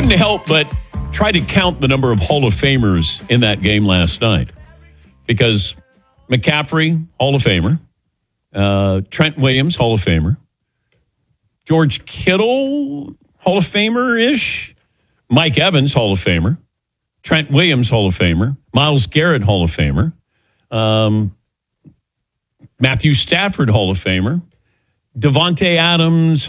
couldn't help but try to count the number of Hall of Famers in that game last night. Because McCaffrey, Hall of Famer. Trent Williams, Hall of Famer. George Kittle, Hall of Famer-ish. Mike Evans, Hall of Famer. Trent Williams, Hall of Famer. Myles Garrett, Hall of Famer. Matthew Stafford, Hall of Famer. Devontae Adams,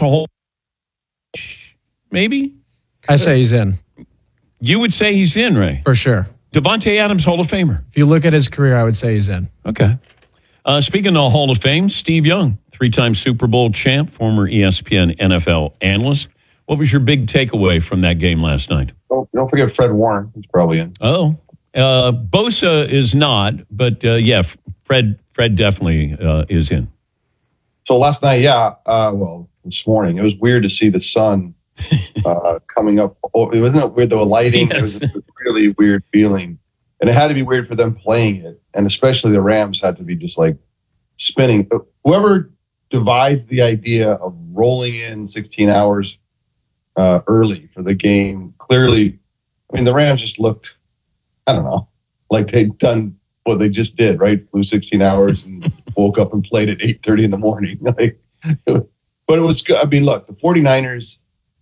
maybe? I say he's in. You would say he's in, Ray? For sure. Devontae Adams, Hall of Famer. If you look at his career, I would say he's in. Okay. Speaking of Hall of Fame, Steve Young, 3-time Super Bowl champ, former ESPN NFL analyst. What was your big takeaway from that game last night? Don't forget Fred Warner. He's probably in. Oh, Bosa is not, but Fred definitely is in. So last night, this morning, it was weird to see the sun coming up. It wasn't weird, the lighting. Yes. It was a really weird feeling. And it had to be weird for them playing it. And especially the Rams had to be just like spinning. Whoever divides the idea of rolling in 16 hours early for the game, clearly, I mean, the Rams just looked, I don't know, like they'd done what they just did, right? Flew 16 hours and woke up and played at 8:30 in the morning. But it was good. I mean, look, the 49ers,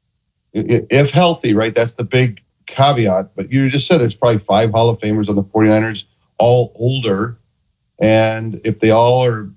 if healthy, right, that's the big caveat. But you just said there's probably 5 Hall of Famers on the 49ers, all older. And if they all are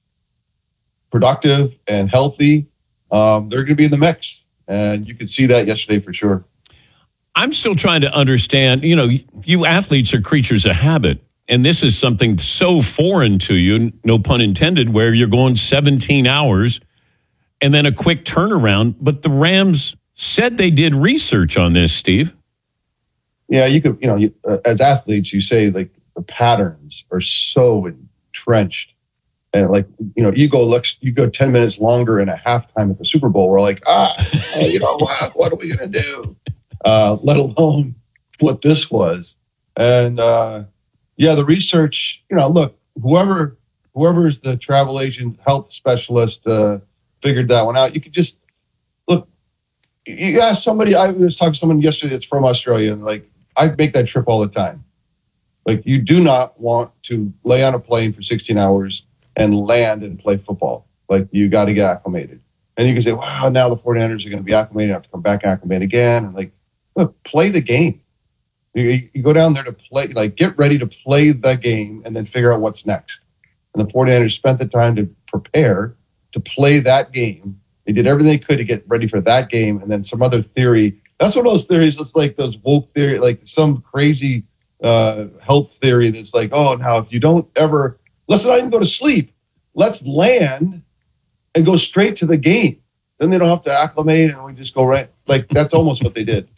productive and healthy, they're going to be in the mix. And you could see that yesterday for sure. I'm still trying to understand, you athletes are creatures of habit. And this is something so foreign to you, no pun intended, where you're going 17 hours and then a quick turnaround. But the Rams said they did research on this, Steve. Yeah, you could, as athletes, you say like the patterns are so entrenched. And like, you go 10 minutes longer in a halftime at the Super Bowl. We're like, what are we going to do? Let alone what this was. And, the research, look, whoever's the travel agent, health specialist, figured that one out. You could just look, you ask somebody, I was talking to someone yesterday that's from Australia, and like, I make that trip all the time. Like, you do not want to lay on a plane for 16 hours and land and play football. Like, you got to get acclimated. And you can say, wow, now the 49ers are going to be acclimated, have to come back acclimate again. And like, look, play the game. You go down there to play, like, get ready to play the game and then figure out what's next. And the 49ers spent the time to prepare to play that game. They did everything they could to get ready for that game. And then some other theory. That's one of those theories that's like those woke theory, like some crazy health theory that's like, oh, now if you don't ever, let's not even go to sleep. Let's land and go straight to the game. Then they don't have to acclimate and we just go right. Like, that's almost what they did.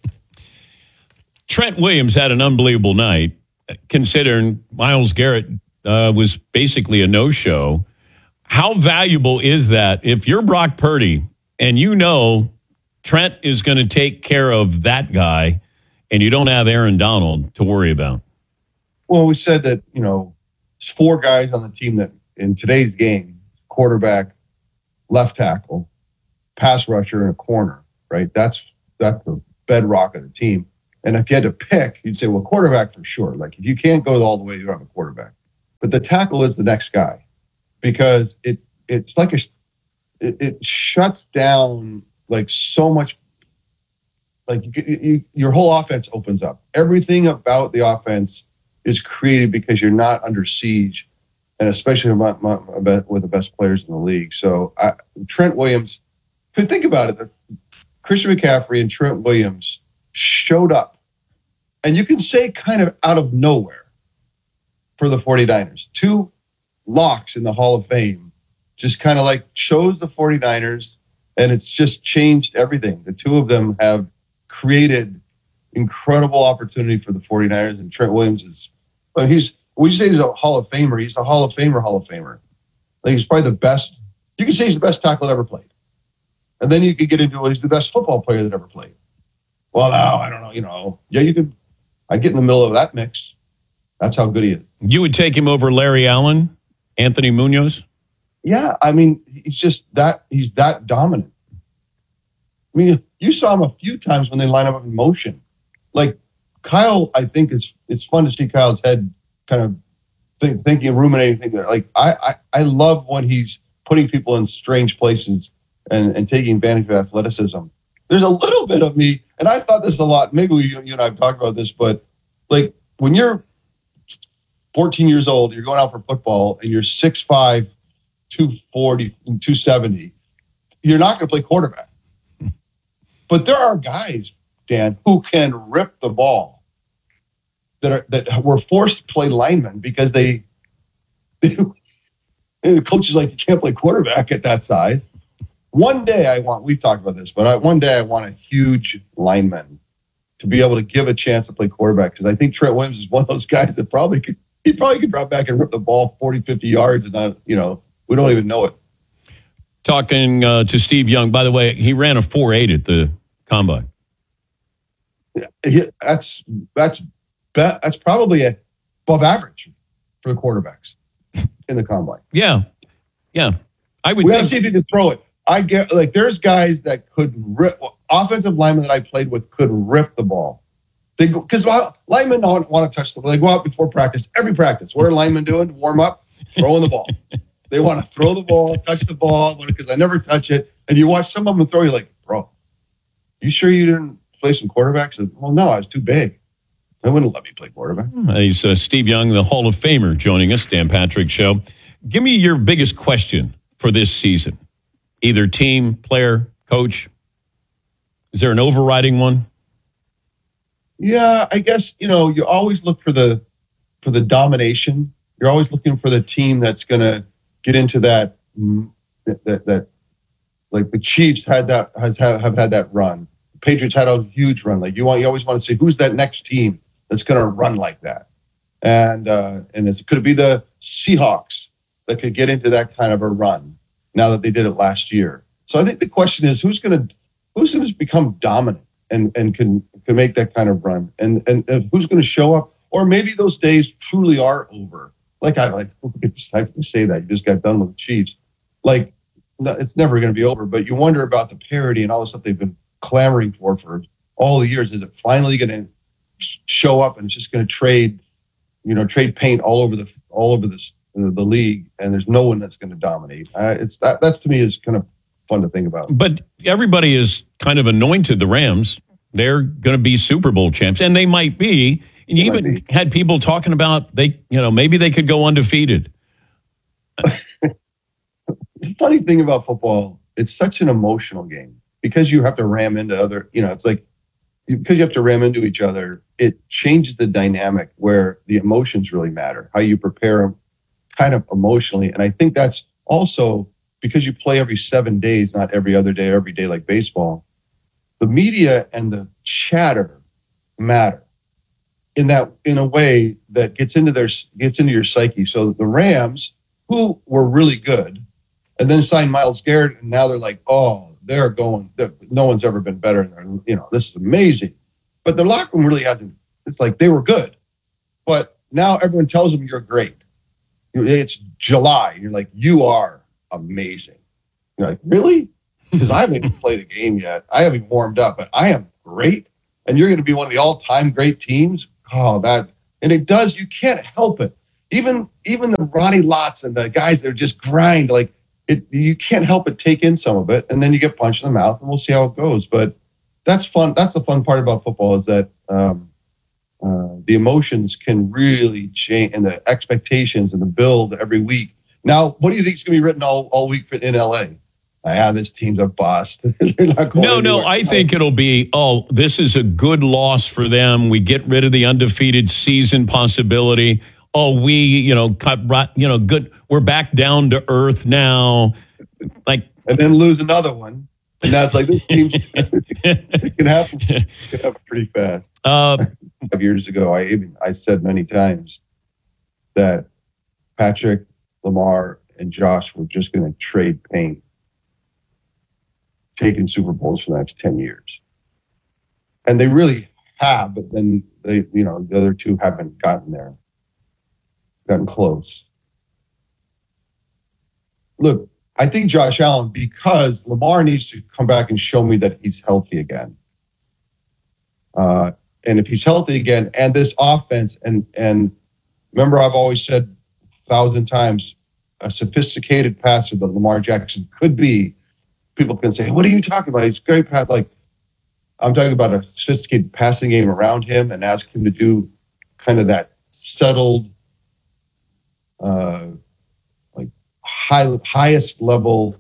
Trent Williams had an unbelievable night, considering Myles Garrett was basically a no-show. How valuable is that if you're Brock Purdy and Trent is going to take care of that guy and you don't have Aaron Donald to worry about? Well, we said that, there's 4 guys on the team that in today's game, quarterback, left tackle, pass rusher, and a corner, right? That's the bedrock of the team. And if you had to pick, you'd say, well, quarterback for sure. Like, if you can't go all the way, you don't have a quarterback. But the tackle is the next guy because it's like it shuts down like so much. Like your whole offense opens up. Everything about the offense is created because you're not under siege, and especially with the best players in the league. So Trent Williams, if you think about it, Christian McCaffrey and Trent Williams showed up, and you can say kind of out of nowhere for the 49ers. 2 locks in the Hall of Fame just kind of like chose the 49ers, and it's just changed everything. The 2 of them have created incredible opportunity for the 49ers, and Trent Williams we say he's a Hall of Famer. He's a Hall of Famer. Like, he's probably the best. You can say he's the best tackle that ever played. And then you could get into, he's the best football player that ever played. Well, now, I don't know, yeah, you could, I'd get in the middle of that mix. That's how good he is. You would take him over Larry Allen, Anthony Munoz? Yeah, I mean, he's that dominant. I mean, you saw him a few times when they line up in motion. Like Kyle, I think it's fun to see Kyle's head kind of thinking, ruminating, thinking. Like I love when he's putting people in strange places and taking advantage of athleticism. There's a little bit of me, and I thought this a lot. Maybe you and I have talked about this, but like when you're 14 years old, you're going out for football, and you're 6'5", 240, 270, you're not going to play quarterback. But there are guys, Dan, who can rip the ball that were forced to play linemen because the coach is like, you can't play quarterback at that size. One day we've talked about this, but one day I want a huge lineman to be able to give a chance to play quarterback, because I think Trent Williams is one of those guys that he probably could drop back and rip the ball 40, 50 yards and not, we don't even know it. Talking to Steve Young, by the way, he ran a 4.8 at the combine. Yeah, that's probably above average for the quarterbacks in the combine. Yeah. I would. We got to see if he can throw it. I get there's guys that could rip. Offensive linemen that I played with could rip the ball. They go because linemen don't want to touch the ball. They go out before practice. Every practice, what are linemen doing? Warm up, throwing the ball. They want to throw the ball, touch the ball, because I never touch it. And you watch some of them throw, you're like, bro, you sure you didn't play some quarterbacks? Well, no, I was too big. They wouldn't let me play quarterback. He's Steve Young, the Hall of Famer, joining us, Dan Patrick Show. Give me your biggest question for this season. Either team, player, coach. Is there an overriding one? Yeah, I guess, you always look for the domination. You're always looking for the team that's going to get into that like the Chiefs have had that run. The Patriots had a huge run. Like you always want to see who's that next team that's going to run like that. And could it be the Seahawks that could get into that kind of a run now that they did it last year? So I think the question is who's going to become dominant and can make that kind of run, and who's going to show up, or maybe those days truly are over. I have to say that you just got done with the Chiefs. It's never going to be over, but you wonder about the parity and all the stuff they've been clamoring for all the years. Is it finally going to show up and it's just going to trade paint all over the league, and there's no one that's going to dominate. That's to me is kind of fun to think about. But everybody is kind of anointed the Rams. They're going to be Super Bowl champs, and they might be. And you even had people talking about maybe they could go undefeated. The funny thing about football, it's such an emotional game because you have to ram into because you have to ram into each other. It changes the dynamic where the emotions really matter, how you prepare them kind of emotionally. And I think that's also because you play every 7 days, not every other day, every day like baseball. The media and the chatter matter in a way that gets into your psyche. So the Rams, who were really good, and then signed Myles Garrett, and now they're like, oh, no one's ever been better. This is amazing. But the locker room really hasn't. It's like they were good, but now everyone tells them you're great. It's July. You're like, you are amazing. You're like, really? Because I haven't even played a game yet. I haven't warmed up, but I am great. And you're going to be one of the all-time great teams. Oh, and it does. You can't help it. Even the Ronnie Lotts and the guys that just grind, you can't help but take in some of it, and then you get punched in the mouth, and we'll see how it goes. But that's fun. That's the fun part about football is that the emotions can really change, and the expectations and the build every week. Now, what do you think is going to be written all week in LA? This team's a bust. No, I think it'll be, this is a good loss for them. We get rid of the undefeated season possibility. Good. We're back down to earth now. And then lose another one. And that's like, this team, it can happen pretty fast. 5 years ago, I said many times that Patrick, Lamar, and Josh were just going to trade paint, taking Super Bowls for the next 10 years. And they really have, but then the other two haven't gotten close. Look, I think Josh Allen, because Lamar needs to come back and show me that he's healthy again. And if he's healthy again, and this offense, and remember, I've always said 1,000 times, a sophisticated passer that Lamar Jackson could be. People can say, "What are you talking about? He's great pass." Like, I'm talking about a sophisticated passing game around him, and ask him to do kind of that settled, like highest level,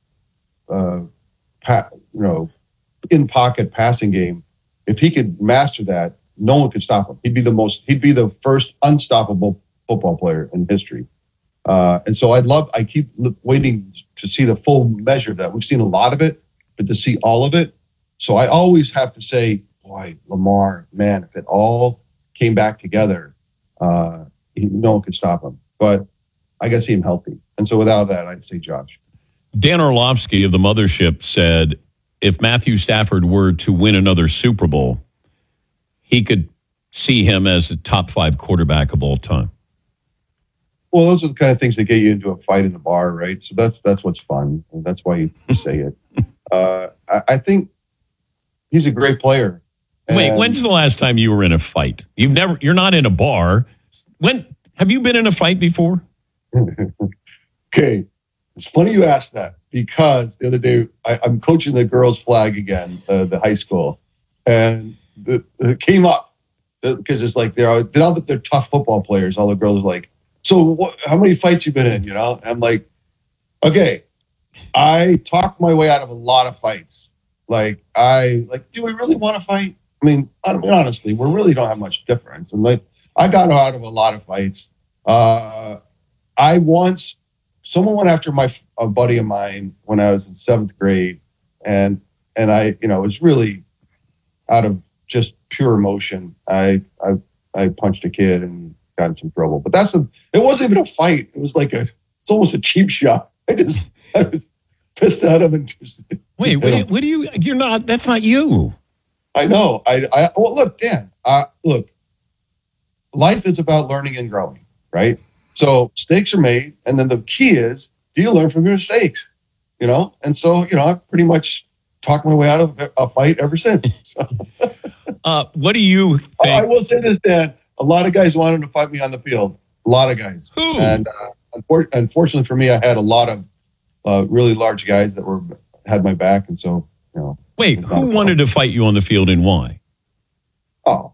in pocket passing game. If he could master that, no one could stop him. He'd be the first unstoppable football player in history. And so I keep waiting to see the full measure of that. We've seen a lot of it, but to see all of it. So I always have to say, boy, Lamar, man, if it all came back together, no one could stop him. But I got to see him healthy. And so without that, I'd say Josh. Dan Orlovsky of the Mothership said if Matthew Stafford were to win another Super Bowl, he could see him as a top 5 quarterback of all time. Well, those are the kind of things that get you into a fight in the bar, right? So that's what's fun. And that's why you say it. I think he's a great player. Wait, when's the last time you were in a fight? You're not in a bar. When have you been in a fight before? Okay. It's funny you asked that because the other day I'm coaching the girls' flag again, the high school, and it came up because it's like now that they're tough football players, all the girls are like, so how many fights you been in? You know, and I'm like, okay, I talked my way out of a lot of fights. Do we really want to fight? I mean, honestly, we really don't have much difference. And I got out of a lot of fights. Someone went after a buddy of mine when I was in 7th grade, and I, was really out of just pure emotion. I punched a kid and got in some trouble. But it wasn't even a fight. It was it's almost a cheap shot. I was pissed at him and just. Wait, what do you? You're not. That's not you. I know. Well, look, Dan. Look, life is about learning and growing, right? So mistakes are made, and then the key is, do you learn from your mistakes? And so I've pretty much talked my way out of a fight ever since. So. What do you think? I will say this, Dan. A lot of guys wanted to fight me on the field. A lot of guys. Who? And unfortunately for me, I had a lot of really large guys that had my back, and so Wait, who wanted to fight you on the field and why? Oh,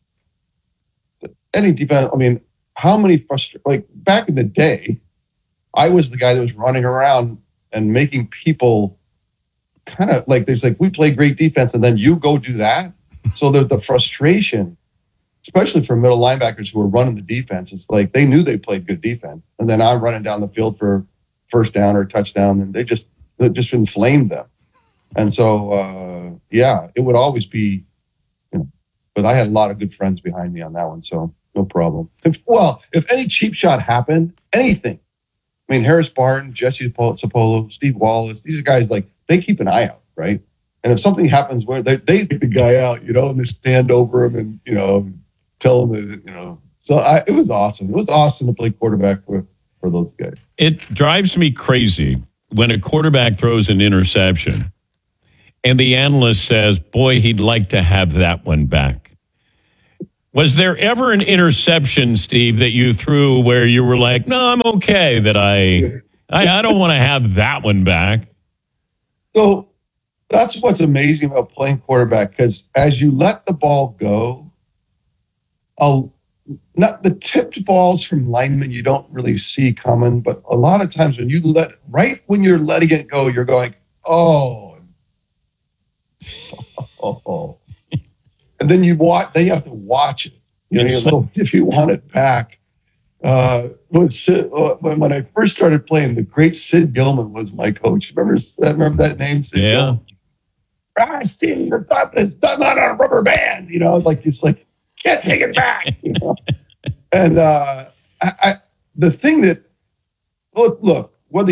any defense. I mean, how many back in the day, I was the guy that was running around and making people kind of we play great defense, and then you go do that. So the frustration, especially for middle linebackers who were running the defense, it's like they knew they played good defense, and then I'm running down the field for first down or touchdown, and it just inflamed them. And so, it would always be, but I had a lot of good friends behind me on that one, so no problem. If any cheap shot happened, anything, I mean, Harris Barton, Jesse Sapolo, Steve Wallace, these are guys they keep an eye out, right? And if something happens where they pick the guy out, and they stand over him and, tell him that, so it was awesome. It was awesome to play quarterback for those guys. It drives me crazy when a quarterback throws an interception and the analyst says, boy, he'd like to have that one back. Was there ever an interception, Steve, that you threw where you were like, no, I'm okay that I don't want to have that one back? So that's what's amazing about playing quarterback, because as you let the ball go, not the tipped balls from linemen you don't really see coming, but a lot of times when you're letting it go, you're going, oh. And then you have to watch it. If you want it back. When I first started playing, the great Sid Gilman was my coach. Remember that name? Sid Gilman? Steve, your thumb is done on a rubber band. Can't take it back. And the thing that look, whether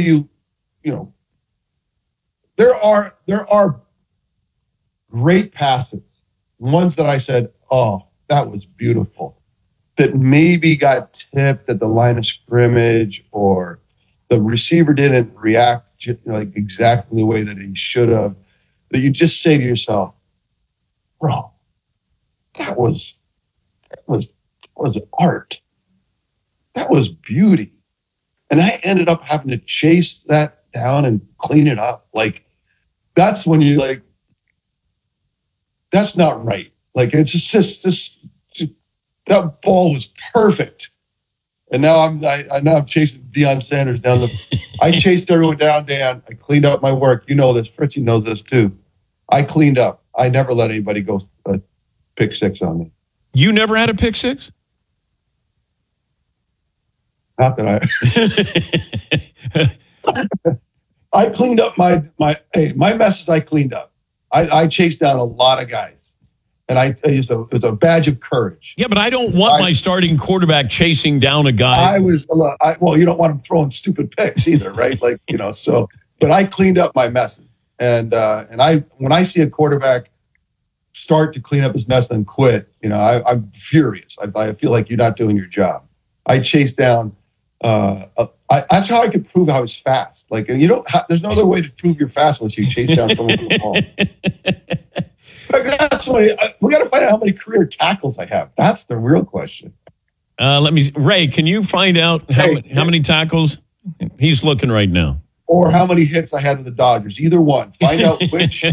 there are great passes, ones that I said, oh, that was beautiful, that maybe got tipped at the line of scrimmage or the receiver didn't react like exactly the way that he should have, that you just say to yourself, bro, that was art. That was beauty. And I ended up having to chase that down and clean it up. Like, that's when you like, that's not right. Like, it's just that ball was perfect. And now I'm chasing Deion Sanders down I chased everyone down, Dan. I cleaned up my work. You know this. Fritzy knows this too. I cleaned up. I never let anybody go pick six on me. You never had a pick six? Not that I cleaned up my messes. I cleaned up. I chased down a lot of guys, and it was a badge of courage. Yeah, but I don't want my starting quarterback chasing down a guy. Well, you don't want him throwing stupid picks either, right? Like, you know, so, but I cleaned up my messes, and when I see a quarterback start to clean up his mess and quit, you know, I'm furious. I feel like you're not doing your job. I chased down. That's how I could prove I was fast. Like, there's no other way to prove you're fast unless you chase down someone with the ball. We got to find out how many career tackles I have. That's the real question. Ray, can you find out how many tackles? He's looking right now. Or how many hits I had with the Dodgers. Either one. Find out which.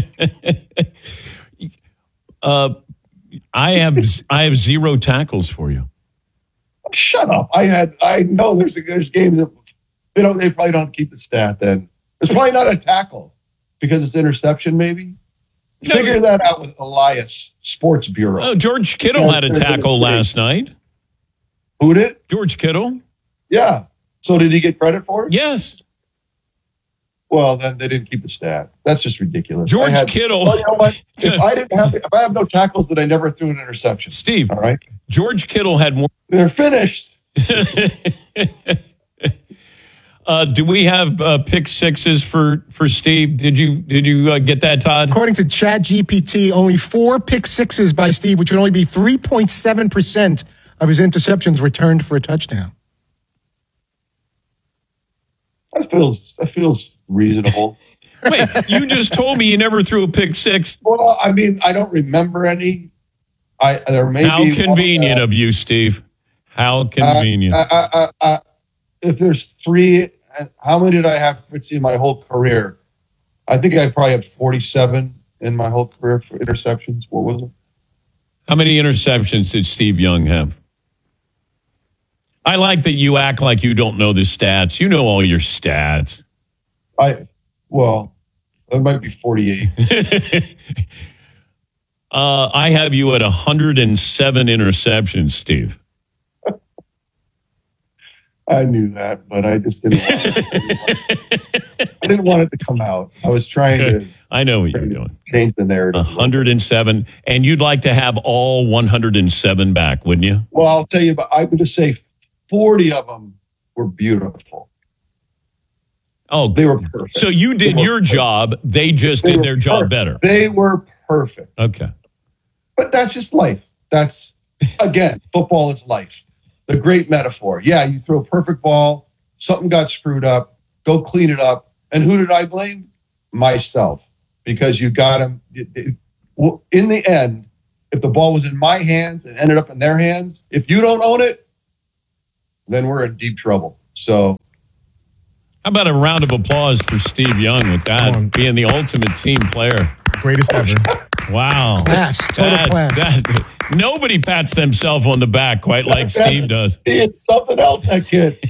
I have 0 tackles for you. Shut up. I know there's games that they probably don't keep the stat then. It's probably not a tackle because it's interception maybe. Figure that out with Elias Sports Bureau. Oh, George Kittle had a tackle last night. Who did? George Kittle. Yeah. So did he get credit for it? Yes. Well, then they didn't keep the stat. That's just ridiculous. Kittle. Well, you know what? If I have no tackles, then I never threw an interception. Steve. All right. George Kittle had more. They're finished. Do we have pick sixes for Steve? Did you get that, Todd? According to ChatGPT, only 4 pick sixes by Steve, which would only be 3.7% of his interceptions returned for a touchdown. That feels reasonable. Wait, you just told me you never threw a pick six. Well, I mean, I don't remember any. There may How be convenient of you, Steve. How convenient. If there's 3, how many did I have in my whole career? I think I probably had 47 in my whole career for interceptions. What was it? How many interceptions did Steve Young have? I like that you act like you don't know the stats. You know all your stats. Well, it might be 48. I have you at 107 interceptions, Steve. I knew that, but I just didn't want it. I didn't want it to come out. I was trying to. I know what you're doing. Change the narrative. 107, and you'd like to have all 107 back, wouldn't you? Well, I'll tell you, but I would just say 40 of them were beautiful. Oh, they were perfect. So you did your job. They just did their job better. They were perfect. Okay. But that's just life. That's, again, football is life. The great metaphor. Yeah, you throw a perfect ball, something got screwed up, go clean it up. And who did I blame? Myself. Because you got him. In the end, if the ball was in my hands and ended up in their hands, if you don't own it, then we're in deep trouble. So, how about a round of applause for Steve Young with that, being the ultimate team player. Greatest ever. Wow. Class, total class. Nobody pats themselves on the back quite like Steve does. It's something else, that kid.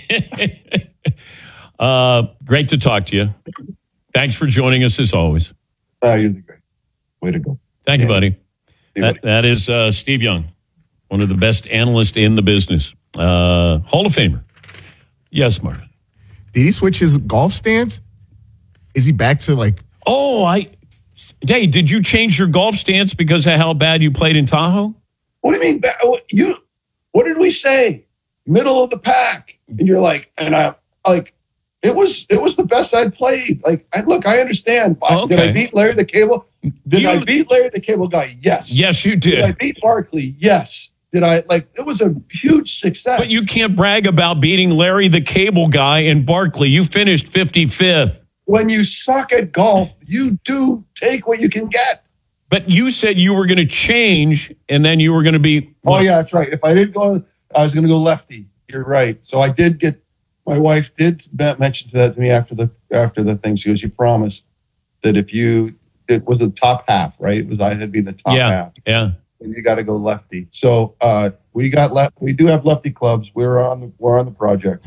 Great to talk to you. Thanks for joining us as always. You're great. Way to go. Thank you, buddy. That is Steve Young, one of the best analysts in the business. Hall of Famer. Yes, Marvin. Did he switch his golf stance? Is he back to like... Hey, did you change your golf stance because of how bad you played in Tahoe? What do you mean? What did we say? Middle of the pack. And you're like, and I like, it was the best I'd played. Like, I understand. Okay. Did I beat Larry the Cable? I beat Larry the Cable Guy? Yes. Yes, you did. Did I beat Barkley? Yes. It was a huge success. But you can't brag about beating Larry the Cable Guy in Barkley. You finished 55th. when you suck at golf, you do take what you can get. But you said you were going to change, and then you were going to be. Oh yeah, that's right. If I didn't go, I was going to go lefty. You're right. So I did get. My wife did mention that to me after the thing. She goes, "You promised that if it was the top half, right? It was I had been the top half. Yeah. And you got to go lefty. So we do have lefty clubs. We're on the project.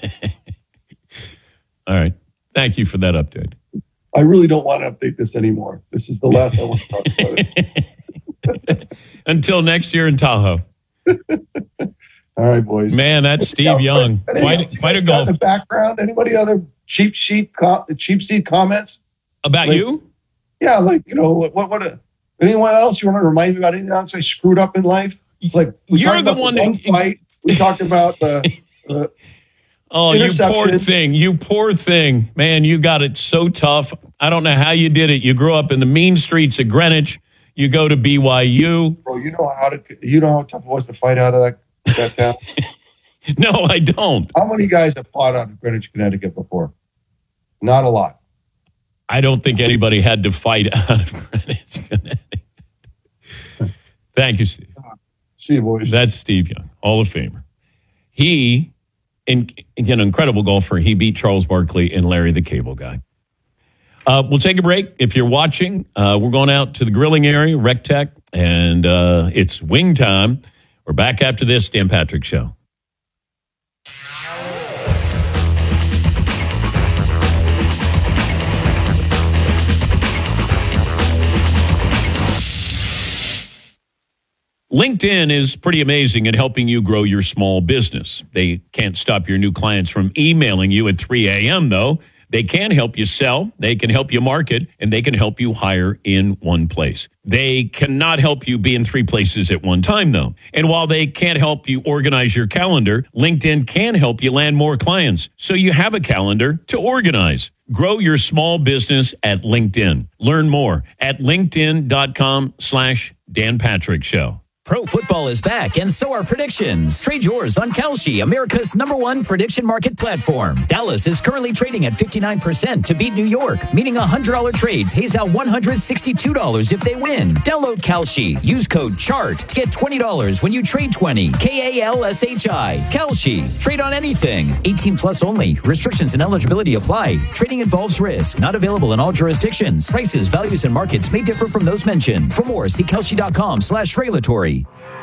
All right. Thank you for that update. I really don't want to update this anymore. This is the last I want to talk about it. Until next year in Tahoe. All right, boys. Man, that's Steve Young. Quite a golf. In the background, anybody other cheap seat comments about you? Yeah, like what? Anyone else you want to remind me about anything else I screwed up in life? Like you're the one that fight. We talked about the. Oh, you poor thing. Man, you got it so tough. I don't know how you did it. You grew up in the mean streets of Greenwich. You go to BYU. Bro, you know how tough it was to fight out of that town? No, I don't. How many guys have fought out of Greenwich, Connecticut before? Not a lot. I don't think anybody had to fight out of Greenwich, Connecticut. Thank you, Steve. See you, boys. That's Steve Young, Hall of Famer. He, an incredible golfer, he beat Charles Barkley and Larry the Cable Guy. We'll take a break. If you're watching, we're going out to the grilling area, Rec Tech, and it's wing time. We're back after this Dan Patrick Show. LinkedIn is pretty amazing at helping you grow your small business. They can't stop your new clients from emailing you at 3 a.m., though. They can help you sell, they can help you market, and they can help you hire in one place. They cannot help you be in 3 places at one time, though. And while they can't help you organize your calendar, LinkedIn can help you land more clients, so you have a calendar to organize. Grow your small business at LinkedIn. Learn more at linkedin.com/Dan Patrick Show. Pro football is back, and so are predictions. Trade yours on Kalshi, America's #1 prediction market platform. Dallas is currently trading at 59% to beat New York, meaning a $100 trade pays out $162 if they win. Download Kalshi. Use code CHART to get $20 when you trade 20. KALSHI. Kalshi. Trade on anything. 18 plus only. Restrictions and eligibility apply. Trading involves risk. Not available in all jurisdictions. Prices, values, and markets may differ from those mentioned. For more, see Kalshi.com/regulatory.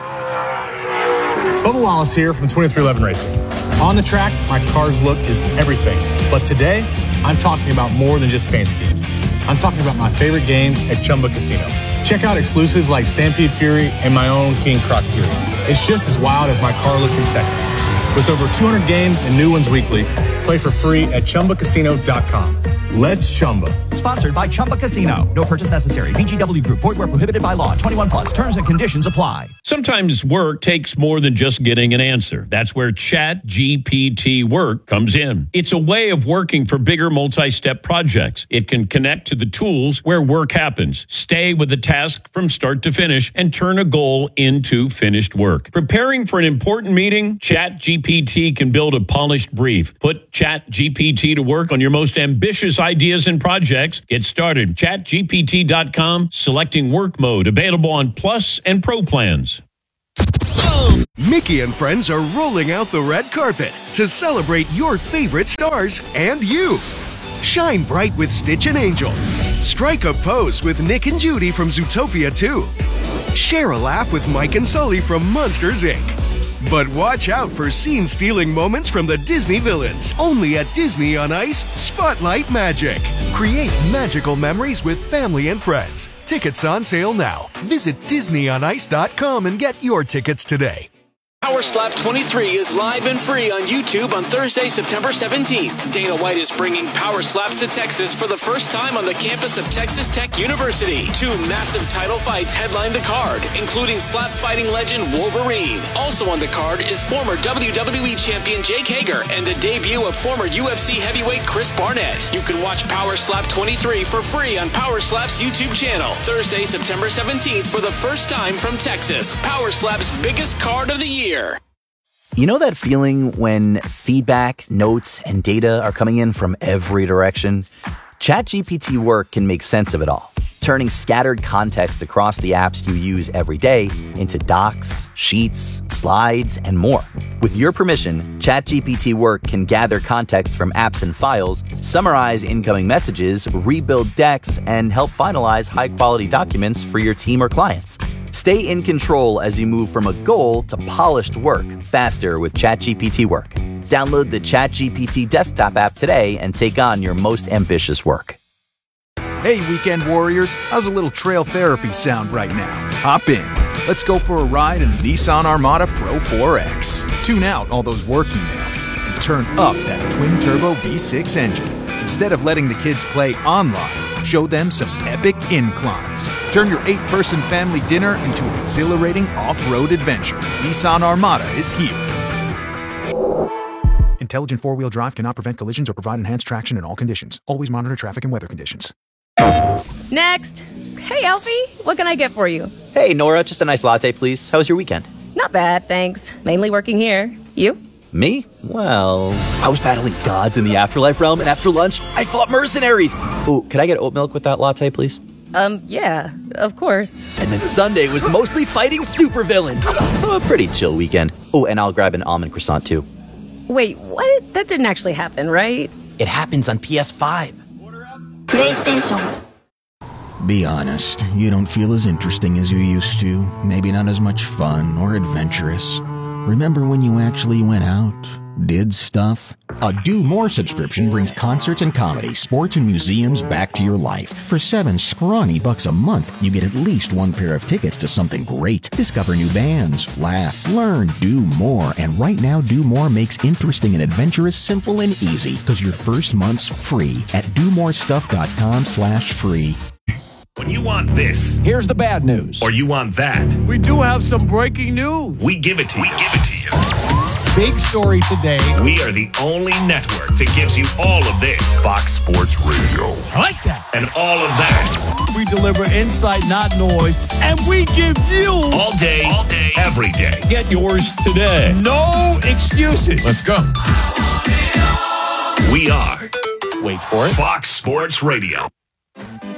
Bubba Wallace here from 2311 Racing. On the track, my car's look is everything. But today, I'm talking about more than just paint schemes. I'm talking about my favorite games at Chumba Casino. Check out exclusives like Stampede Fury and my own King Croc Fury. It's just as wild as my car look in Texas. With over 200 games and new ones weekly, play for free at ChumbaCasino.com. Let's Chumba. Sponsored by Chumba Casino. No purchase necessary. VGW Group. Void where prohibited by law. 21 plus. Terms and conditions apply. Sometimes work takes more than just getting an answer. That's where ChatGPT Work comes in. It's a way of working for bigger multi-step projects. It can connect to the tools where work happens, stay with the task from start to finish, and turn a goal into finished work. Preparing for an important meeting? ChatGPT can build a polished brief. Put ChatGPT to work on your most ambitious ideas and projects. Get started. ChatGPT.com. Selecting work mode. Available on Plus and Pro plans. Mickey and friends are rolling out the red carpet to celebrate your favorite stars and you. Shine bright with Stitch and Angel. Strike a pose with Nick and Judy from Zootopia 2. Share a laugh with Mike and Sully from Monsters, Inc. But watch out for scene-stealing moments from the Disney villains. Only at Disney on Ice, Spotlight Magic. Create magical memories with family and friends. Tickets on sale now. Visit DisneyOnIce.com and get your tickets today. Power Slap 23 is live and free on YouTube on Thursday, September 17th. Dana White is bringing Power Slaps to Texas for the first time on the campus of Texas Tech University. 2 massive title fights headline the card, including slap fighting legend Wolverine. Also on the card is former WWE champion Jake Hager and the debut of former UFC heavyweight Chris Barnett. You can watch Power Slap 23 for free on Power Slap's YouTube channel. Thursday, September 17th for the first time from Texas. Power Slap's biggest card of the year. You know that feeling when feedback, notes, and data are coming in from every direction? ChatGPT Work can make sense of it all, turning scattered context across the apps you use every day into docs, sheets, slides, and more. With your permission, ChatGPT Work can gather context from apps and files, summarize incoming messages, rebuild decks, and help finalize high-quality documents for your team or clients. Stay in control as you move from a goal to polished work faster with ChatGPT Work. Download the ChatGPT desktop app today and take on your most ambitious work. Hey, weekend warriors, how's a little trail therapy sound right now? Hop in. Let's go for a ride in the Nissan Armada Pro 4X. Tune out all those work emails and turn up that twin-turbo V6 engine. Instead of letting the kids play online, show them some epic inclines. Turn your 8-person family dinner into an exhilarating off-road adventure. Nissan Armada is here. Intelligent four-wheel drive cannot prevent collisions or provide enhanced traction in all conditions. Always monitor traffic and weather conditions. Next. Hey, Alfie. What can I get for you? Hey, Nora, just a nice latte, please. How was your weekend? Not bad, thanks. Mainly working here. You? Me? Well, I was battling gods in the afterlife realm, and after lunch, I fought mercenaries. Oh, could I get oat milk with that latte, please? Yeah, of course. And then Sunday was mostly fighting supervillains. So a pretty chill weekend. Oh, and I'll grab an almond croissant, too. Wait, what? That didn't actually happen, right? It happens on PS5. PlayStation. Be honest, you don't feel as interesting as you used to. Maybe not as much fun or adventurous. Remember when you actually went out, did stuff? A Do More subscription brings concerts and comedy, sports and museums back to your life. For $7 scrawny a month, you get at least one pair of tickets to something great. Discover new bands, laugh, learn, do more. And right now, Do More makes interesting and adventurous simple and easy, because your first month's free at domorestuff.com/free. When you want this, here's the bad news. Or you want that, We do have some breaking news. we give it to you. Big story today. We are the only network that gives you all of this. Fox Sports Radio. I like that. And all of that. We deliver insight, not noise, and we give you All day, every day. Get yours today. no excuses. Let's go. We are Wait for it. Fox Sports Radio.